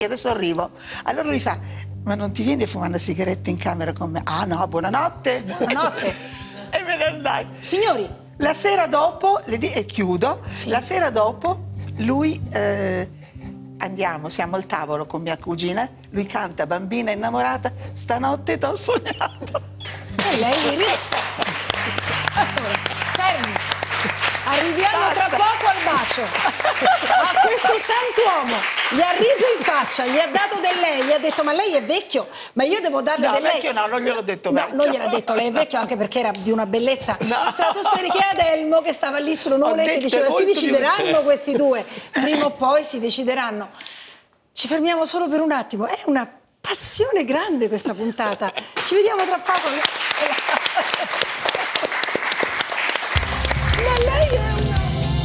adesso arrivo. Allora lui fa, ma non ti vieni a fumare una sigaretta in camera con me? Ah no, buonanotte. Buonanotte. E me ne andai. Signori. La sera dopo, e chiudo, Sì. la sera dopo lui, andiamo, siamo al tavolo con mia cugina, lui canta Bambina innamorata, stanotte t'ho sognato. E lei allora, fermi. Arriviamo tra poco al bacio. A questo santuomo gli ha riso in faccia, gli ha dato del lei, gli ha detto ma lei è vecchio, ma io devo darle No, del lei. vecchio no, non gliel'ho detto No, vecchio. non gliel'ha detto lei è vecchio, anche perché era di una bellezza stratosferica. E Adelmo che stava lì sul nuvoletto e diceva si decideranno questi due, prima o poi si decideranno. Ci fermiamo solo per un attimo, è una passione grande questa puntata. Ci vediamo tra poco.